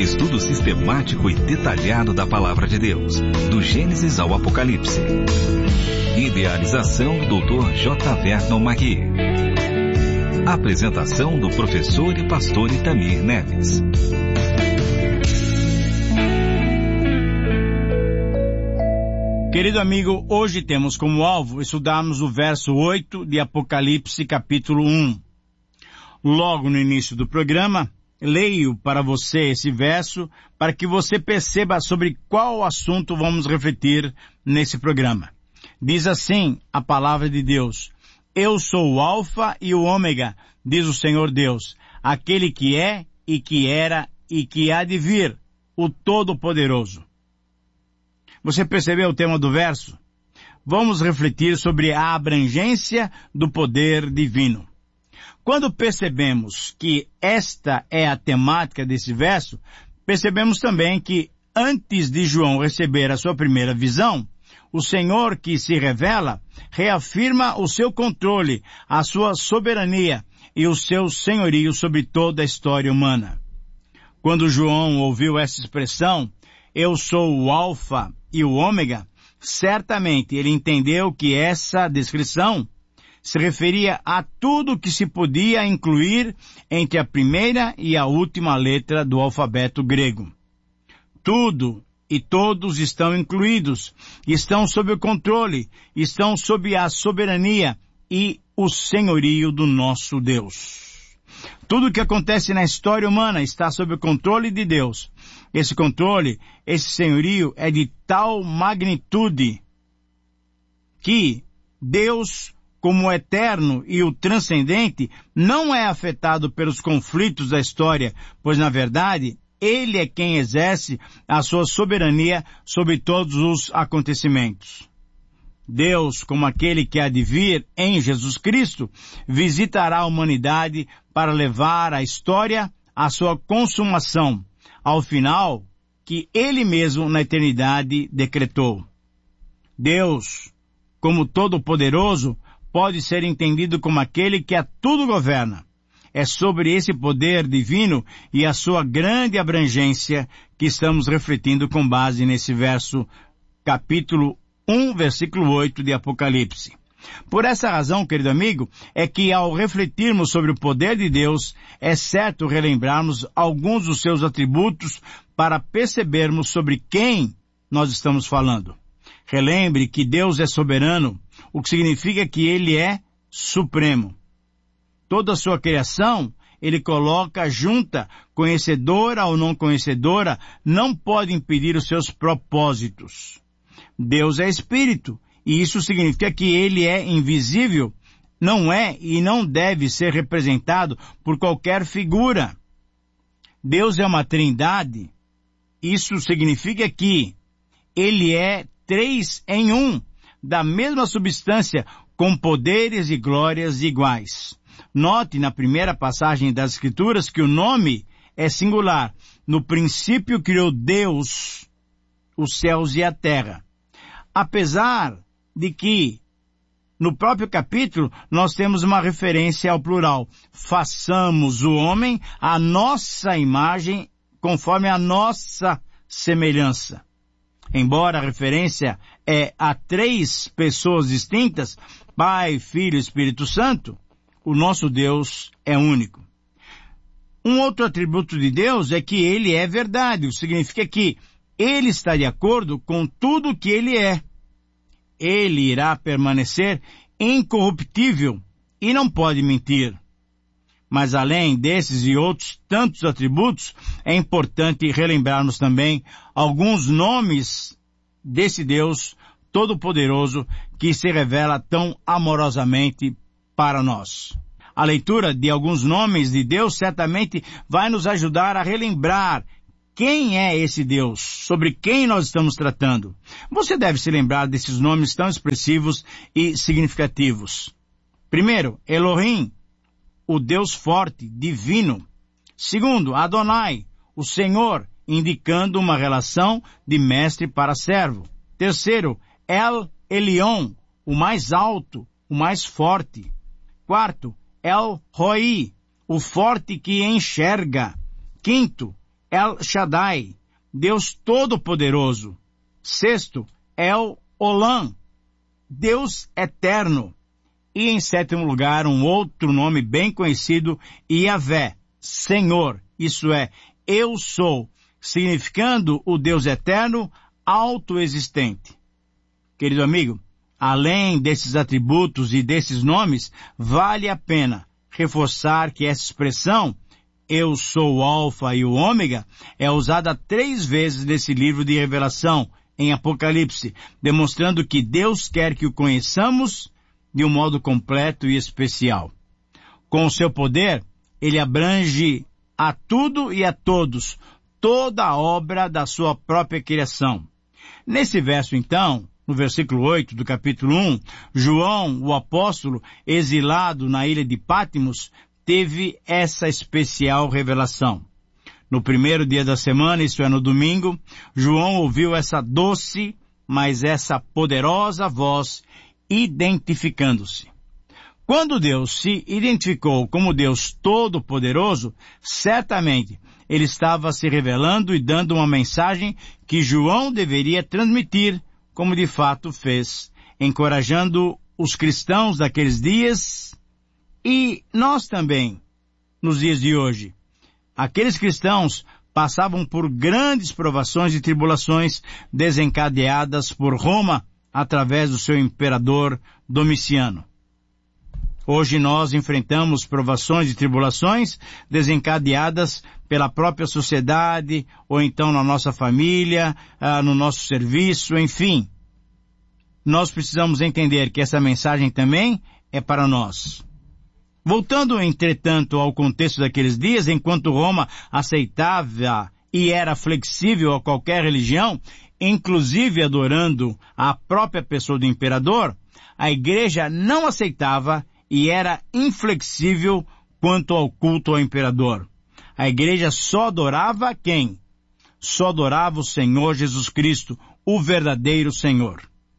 Estudo sistemático e detalhado da Palavra de Deus, do Gênesis ao Apocalipse. Idealização do Dr. J. Vernon Magui. Apresentação do professor e pastor Itamir Neves. Querido amigo, hoje temos como alvo estudarmos o verso 8 de Apocalipse capítulo 1. Logo no início do programa, leio para você esse verso para que você perceba sobre qual assunto vamos refletir nesse programa. Diz assim a palavra de Deus: Eu sou o Alfa e o Ômega, diz o Senhor Deus, aquele que é e que era e que há de vir, o Todo-Poderoso. Você percebeu o tema do verso? Vamos refletir sobre a abrangência do poder divino. Quando percebemos que esta é a temática desse verso, percebemos também que antes de João receber a sua primeira visão, o Senhor que se revela reafirma o seu controle, a sua soberania e o seu senhorio sobre toda a história humana. Quando João ouviu essa expressão, eu sou o Alfa e o Ômega, certamente ele entendeu que essa descrição se referia a tudo que se podia incluir entre a primeira e a última letra do alfabeto grego. Tudo e todos estão incluídos, estão sob o controle, estão sob a soberania e o senhorio do nosso Deus. Tudo o que acontece na história humana está sob o controle de Deus. Esse controle, esse senhorio é de tal magnitude que Deus, como o eterno e o transcendente, não é afetado pelos conflitos da história, pois na verdade, Ele é quem exerce a sua soberania sobre todos os acontecimentos. Deus, como aquele que há de vir em Jesus Cristo, visitará a humanidade para levar a história à sua consumação, ao final que Ele mesmo na eternidade decretou. Deus, como Todo-Poderoso, pode ser entendido como aquele que a tudo governa. É sobre esse poder divino e a sua grande abrangência que estamos refletindo com base nesse verso, capítulo 1, versículo 8 de Apocalipse. Por essa razão, querido amigo, é que ao refletirmos sobre o poder de Deus, é certo relembrarmos alguns dos seus atributos para percebermos sobre quem nós estamos falando. Relembre que Deus é soberano, o que significa que Ele é supremo. Toda a sua criação, Ele coloca junta, conhecedora ou não conhecedora, não pode impedir os seus propósitos. Deus é Espírito, e isso significa que Ele é invisível, não é e não deve ser representado por qualquer figura. Deus é uma trindade, isso significa que Ele é 3 em 1, da mesma substância, com poderes e glórias iguais. Note na primeira passagem das Escrituras que o nome é singular. No princípio criou Deus os céus e a terra. Apesar de que, no próprio capítulo, nós temos uma referência ao plural. Façamos o homem à nossa imagem, conforme a nossa semelhança. Embora a referência é a 3 pessoas distintas, Pai, Filho e Espírito Santo, o nosso Deus é único. Um outro atributo de Deus é que Ele é verdade, o que significa que Ele está de acordo com tudo o que Ele é. Ele irá permanecer incorruptível e não pode mentir. Mas além desses e outros tantos atributos, é importante relembrarmos também alguns nomes desse Deus Todo-Poderoso que se revela tão amorosamente para nós. A leitura de alguns nomes de Deus certamente vai nos ajudar a relembrar quem é esse Deus, sobre quem nós estamos tratando. Você deve se lembrar desses nomes tão expressivos e significativos. Primeiro, Elohim, o Deus forte, divino. Segundo, Adonai, o Senhor, indicando uma relação de mestre para servo. Terceiro, El Elyon, o mais alto, o mais forte. Quarto, El Roi, o forte que enxerga. Quinto, El Shaddai, Deus Todo-Poderoso. Sexto, El Olam, Deus Eterno. E em sétimo lugar, um outro nome bem conhecido, Yahvé, Senhor, isso é, eu sou, significando o Deus Eterno, autoexistente. Querido amigo, além desses atributos e desses nomes, vale a pena reforçar que essa expressão, eu sou o Alfa e o Ômega, é usada 3 vezes nesse livro de Revelação, em Apocalipse, demonstrando que Deus quer que o conheçamos de um modo completo e especial. Com o seu poder, ele abrange a tudo e a todos, toda a obra da sua própria criação. Nesse verso, então, no versículo 8 do capítulo 1, João, o apóstolo, exilado na ilha de Patmos, teve essa especial revelação. No primeiro dia da semana, isso é no domingo, João ouviu essa doce, mas essa poderosa voz identificando-se. Quando Deus se identificou como Deus Todo-Poderoso, certamente ele estava se revelando e dando uma mensagem que João deveria transmitir, como de fato fez, encorajando os cristãos daqueles dias e nós também, nos dias de hoje. Aqueles cristãos passavam por grandes provações e tribulações desencadeadas por Roma através do seu imperador Domiciano. Hoje nós enfrentamos provações e tribulações desencadeadas pela própria sociedade, ou então na nossa família, no nosso serviço, enfim. Nós precisamos entender que essa mensagem também é para nós. Voltando, entretanto, ao contexto daqueles dias, enquanto Roma aceitava e era flexível a qualquer religião, inclusive adorando a própria pessoa do imperador, a igreja não aceitava e era inflexível quanto ao culto ao imperador. A igreja só adorava quem? Só adorava o Senhor Jesus Cristo, o verdadeiro Senhor.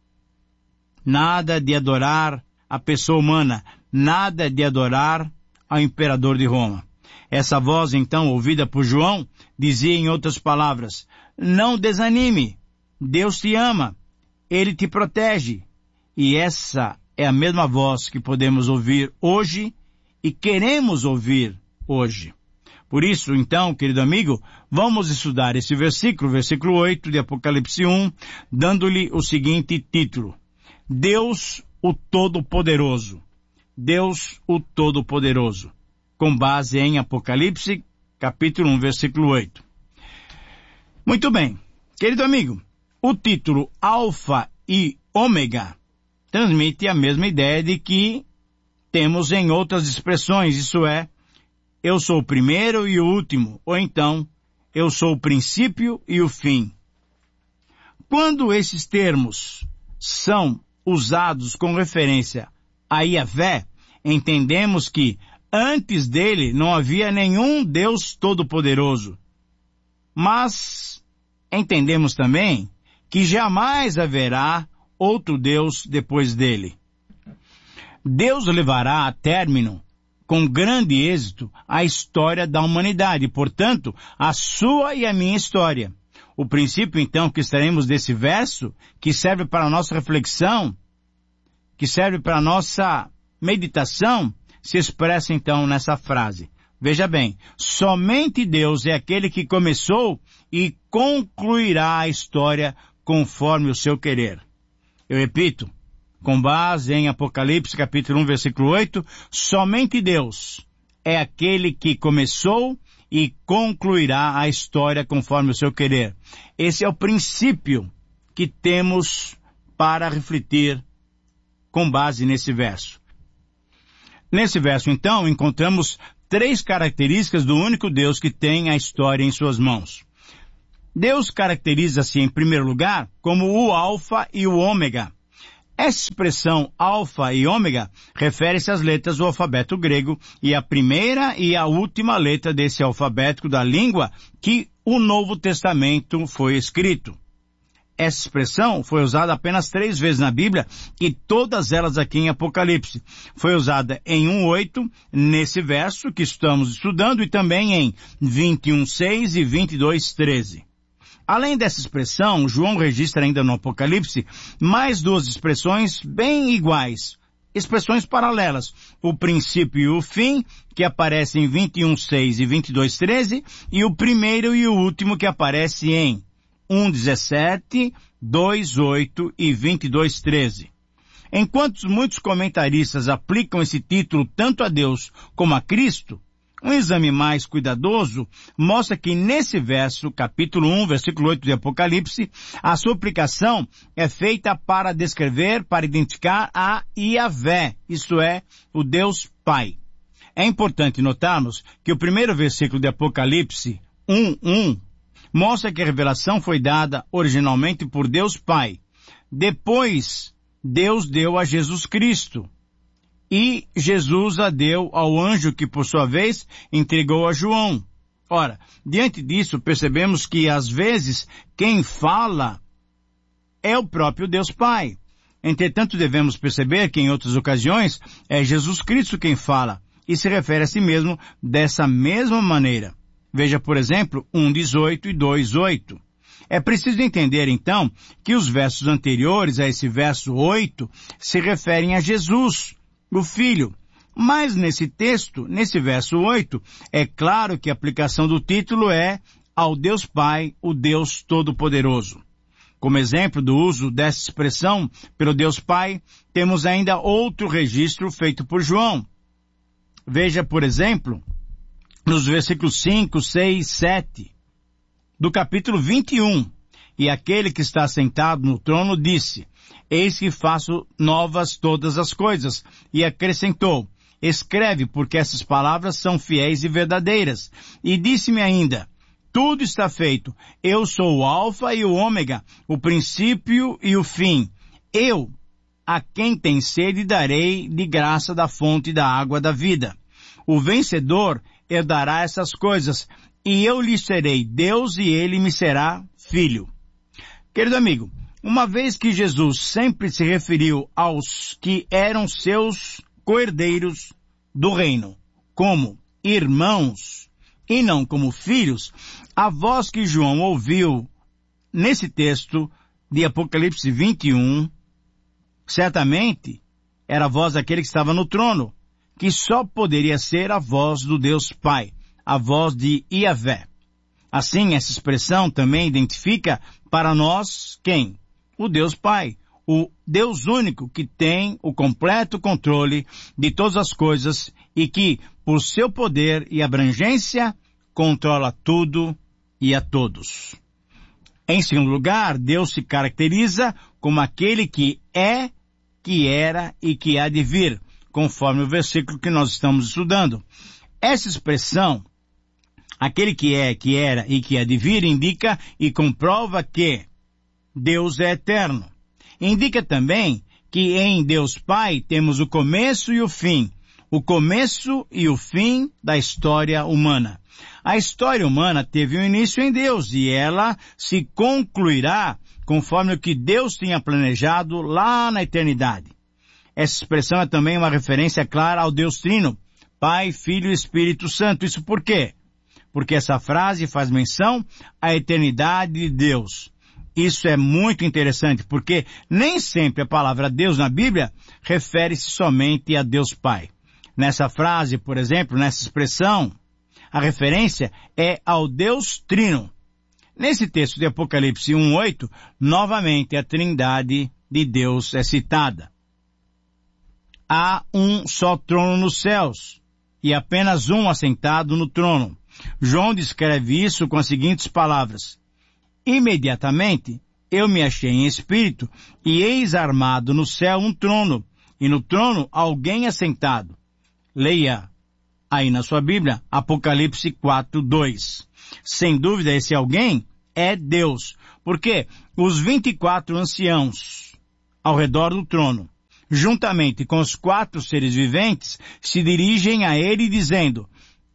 Nada de adorar a pessoa humana, nada de adorar ao imperador de Roma. Essa voz, então, ouvida por João, dizia em outras palavras, não desanime, Deus te ama, Ele te protege. E essa é a mesma voz que podemos ouvir hoje e queremos ouvir hoje. Por isso, então, querido amigo, vamos estudar esse versículo, versículo 8 de Apocalipse 1, dando-lhe o seguinte título: Deus o Todo-Poderoso. Deus o Todo-Poderoso, com base em Apocalipse, capítulo 1, versículo 8. Muito bem, querido amigo, o título Alfa e Ômega transmite a mesma ideia de que temos em outras expressões, isso é, eu sou o primeiro e o último, ou então, eu sou o princípio e o fim. Quando esses termos são usados com referência a Yahvé, entendemos que antes dele não havia nenhum Deus Todo-Poderoso. Mas entendemos também que jamais haverá outro Deus depois dele. Deus levará a término, com grande êxito, a história da humanidade, portanto, a sua e a minha história. O princípio, então, que estaremos desse verso, que serve para a nossa reflexão, que serve para a nossa meditação, se expressa, então, nessa frase. Veja bem, somente Deus é aquele que começou e concluirá a história conforme o seu querer. Eu repito, com base em Apocalipse capítulo 1, versículo 8, somente Deus é aquele que começou e concluirá a história conforme o seu querer. Esse é o princípio que temos para refletir com base nesse verso. Nesse verso, então, encontramos 3 características do único Deus que tem a história em suas mãos. Deus caracteriza-se, em primeiro lugar, como o Alfa e o Ômega. Essa expressão Alfa e Ômega refere-se às letras do alfabeto grego e à primeira e à última letra desse alfabeto da língua que o Novo Testamento foi escrito. Essa expressão foi usada apenas 3 vezes na Bíblia e todas elas aqui em Apocalipse. Foi usada em 1:8, nesse verso que estamos estudando, e também em 21:6 e 22:13. Além dessa expressão, João registra ainda no Apocalipse mais 2 expressões bem iguais, expressões paralelas, o princípio e o fim, que aparecem em 21:6 e 22:13, e o primeiro e o último que aparece em 1:17, 2:8 e 22:13. Enquanto muitos comentaristas aplicam esse título tanto a Deus como a Cristo, um exame mais cuidadoso mostra que nesse verso, capítulo 1, versículo 8 de Apocalipse, a sua aplicação é feita para descrever, para identificar a Yahvé, isto é, o Deus Pai. É importante notarmos que o primeiro versículo de Apocalipse 1:1 mostra que a revelação foi dada originalmente por Deus Pai. Depois, Deus deu a Jesus Cristo. E Jesus a deu ao anjo que, por sua vez, entregou a João. Ora, diante disso, percebemos que, às vezes, quem fala é o próprio Deus Pai. Entretanto, devemos perceber que, em outras ocasiões, é Jesus Cristo quem fala, e se refere a si mesmo dessa mesma maneira. Veja, por exemplo, 1:18 e 2:8. É preciso entender, então, que os versos anteriores a esse verso 8 se referem a Jesus, o Filho. Mas nesse texto, nesse verso 8, é claro que a aplicação do título é ao Deus Pai, o Deus Todo-Poderoso. Como exemplo do uso dessa expressão pelo Deus Pai, temos ainda outro registro feito por João. Veja, por exemplo, nos versículos 5, 6, 7, do capítulo 21. E aquele que está sentado no trono disse, eis que faço novas todas as coisas. E acrescentou, escreve, porque essas palavras são fiéis e verdadeiras. E disse-me ainda, tudo está feito. Eu sou o Alfa e o Ômega, o princípio e o fim. Eu, a quem tem sede, darei de graça da fonte da água da vida. O vencedor herdará essas coisas, e eu lhe serei Deus e ele me será filho. Querido amigo, uma vez que Jesus sempre se referiu aos que eram seus co-herdeiros do reino, como irmãos e não como filhos, a voz que João ouviu nesse texto de Apocalipse 21, certamente era a voz daquele que estava no trono, que só poderia ser a voz do Deus Pai, a voz de Yahvé. Assim, essa expressão também identifica para nós quem? O Deus Pai, o Deus único que tem o completo controle de todas as coisas e que, por seu poder e abrangência, controla tudo e a todos. Em segundo lugar, Deus se caracteriza como aquele que é, que era e que há de vir, conforme o versículo que nós estamos estudando. Essa expressão, aquele que é, que era e que há de vir, indica e comprova que Deus é eterno. Indica também que em Deus Pai temos o começo e o fim da história humana. A história humana teve um início em Deus e ela se concluirá conforme o que Deus tinha planejado lá na eternidade. Essa expressão é também uma referência clara ao Deus Trino, Pai, Filho e Espírito Santo. Isso por quê? Porque essa frase faz menção à eternidade de Deus. Isso é muito interessante, porque nem sempre a palavra Deus na Bíblia refere-se somente a Deus Pai. Nessa frase, por exemplo, nessa expressão, a referência é ao Deus Trino. Nesse texto de Apocalipse 1:8, novamente a Trindade de Deus é citada. Há um só trono nos céus, e apenas um assentado no trono. João descreve isso com as seguintes palavras. Imediatamente eu me achei em espírito, e eis armado no céu um trono, e no trono alguém assentado. Leia aí na sua Bíblia, Apocalipse 4:2. Sem dúvida esse alguém é Deus, porque os 24 anciãos ao redor do trono, juntamente com os 4 seres viventes, se dirigem a ele dizendo,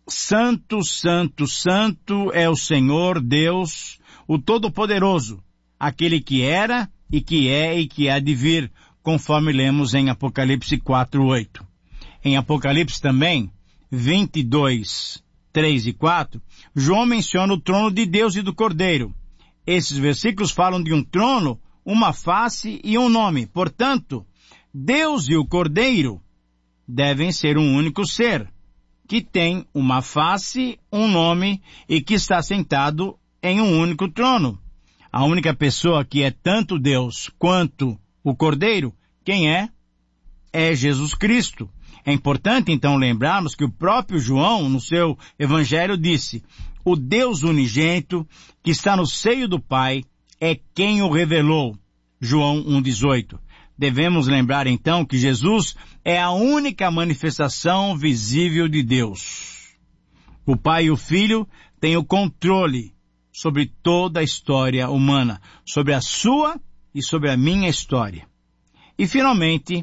Santo, Santo, Santo é o Senhor Deus, o Todo-Poderoso, aquele que era e que há de vir, conforme lemos em Apocalipse 4:8. Em Apocalipse também, 22, 3 e 4, João menciona o trono de Deus e do Cordeiro. Esses versículos falam de um trono, uma face e um nome. Portanto, Deus e o Cordeiro devem ser um único ser, que tem uma face, um nome e que está sentado em um único trono. A única pessoa que é tanto Deus quanto o Cordeiro, quem é? É Jesus Cristo. É importante então lembrarmos que o próprio João, no seu evangelho, disse: o Deus unigênito que está no seio do Pai é quem o revelou. João 1,18. Devemos lembrar então que Jesus é a única manifestação visível de Deus. O Pai e o Filho têm o controle sobre toda a história humana, sobre a sua e sobre a minha história. E finalmente,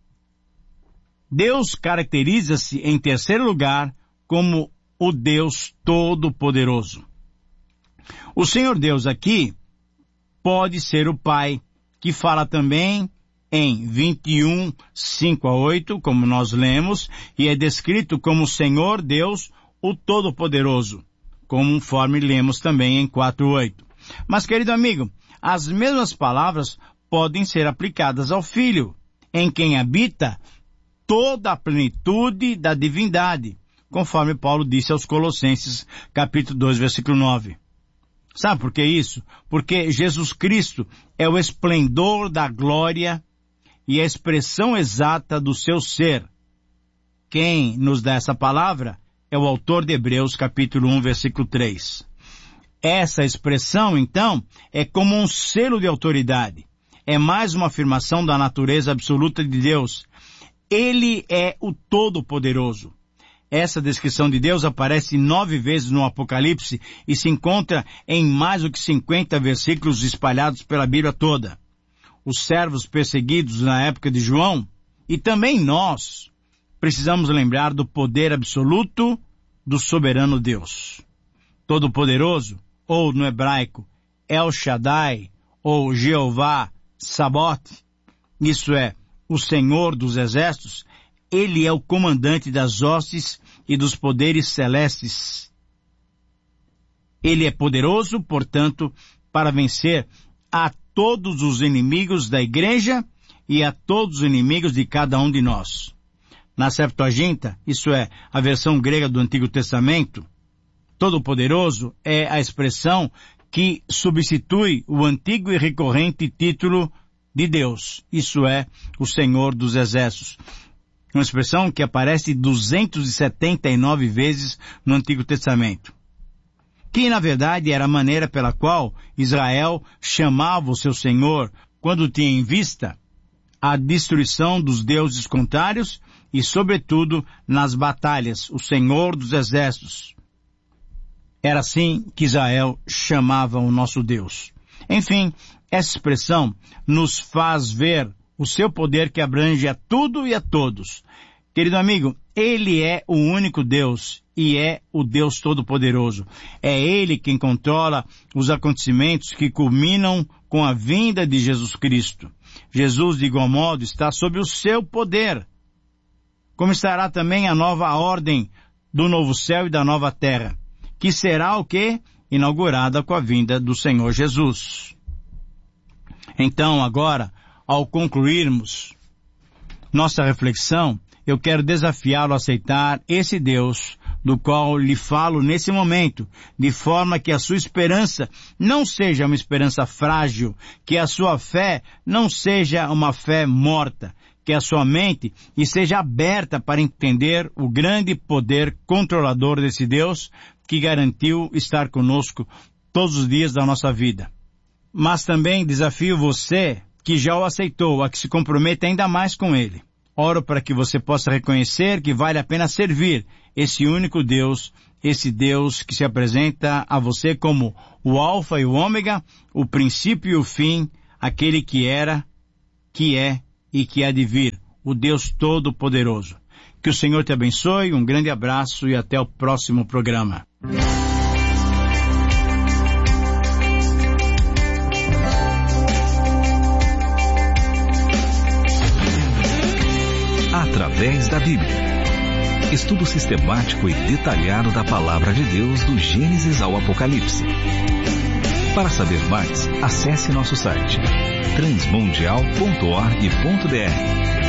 Deus caracteriza-se em terceiro lugar como o Deus Todo-Poderoso. O Senhor Deus aqui pode ser o Pai, que fala também em 21, 5 a 8, como nós lemos, e é descrito como Senhor Deus, o Todo-Poderoso, conforme lemos também em 4:8. Mas, querido amigo, as mesmas palavras podem ser aplicadas ao Filho, em quem habita toda a plenitude da divindade, conforme Paulo disse aos Colossenses, capítulo 2, versículo 9. Sabe por que isso? Porque Jesus Cristo é o esplendor da glória e a expressão exata do seu ser. Quem nos dá essa palavra é o autor de Hebreus, capítulo 1, versículo 3. Essa expressão, então, é como um selo de autoridade. É mais uma afirmação da natureza absoluta de Deus. Ele é o Todo-Poderoso. Essa descrição de Deus aparece 9 vezes no Apocalipse e se encontra em mais do que 50 versículos espalhados pela Bíblia toda. Os servos perseguidos na época de João, e também nós, precisamos lembrar do poder absoluto do soberano Deus. Todo-Poderoso, ou no hebraico, El Shaddai, ou Jeová Sabaoth, isso é, o Senhor dos Exércitos, ele é o comandante das hostes e dos poderes celestes. Ele é poderoso, portanto, para vencer a todos os inimigos da igreja e a todos os inimigos de cada um de nós. Na Septuaginta, isso é, a versão grega do Antigo Testamento, Todo-Poderoso é a expressão que substitui o antigo e recorrente título de Deus, isso é, o Senhor dos Exércitos. Uma expressão que aparece 279 vezes no Antigo Testamento. Que, na verdade, era a maneira pela qual Israel chamava o seu Senhor quando tinha em vista a destruição dos deuses contrários e, sobretudo, nas batalhas, o Senhor dos Exércitos. Era assim que Israel chamava o nosso Deus. Enfim, essa expressão nos faz ver o seu poder que abrange a tudo e a todos. Querido amigo, Ele é o único Deus e é o Deus Todo-Poderoso. É Ele quem controla os acontecimentos que culminam com a vinda de Jesus Cristo. Jesus, de igual modo, está sob o seu poder. Como estará também a nova ordem do novo céu e da nova terra, que será o quê? Inaugurada com a vinda do Senhor Jesus. Então, agora, ao concluirmos nossa reflexão, eu quero desafiá-lo a aceitar esse Deus do qual lhe falo nesse momento, de forma que a sua esperança não seja uma esperança frágil, que a sua fé não seja uma fé morta, que a sua mente esteja aberta para entender o grande poder controlador desse Deus que garantiu estar conosco todos os dias da nossa vida. Mas também desafio você que já o aceitou a que se comprometa ainda mais com Ele. Oro para que você possa reconhecer que vale a pena servir esse único Deus, esse Deus que se apresenta a você como o Alfa e o Ômega, o princípio e o fim, aquele que era, que é e que há de vir, o Deus Todo-Poderoso. Que o Senhor te abençoe, um grande abraço e até o próximo programa. Bíblia. Estudo sistemático e detalhado da Palavra de Deus do Gênesis ao Apocalipse. Para saber mais, acesse nosso site transmundial.org.br.